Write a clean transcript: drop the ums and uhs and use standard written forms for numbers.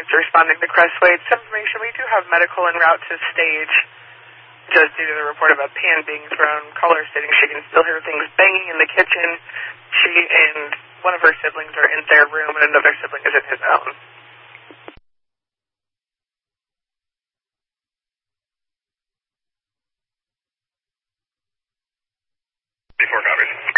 residents responding to Crestwade. Some information, we do have medical en route to stage, just due to the report of a pan being thrown. Caller stating she can still hear things banging in the kitchen. She and one of her siblings are in their room, and another sibling is in his own. Before copies.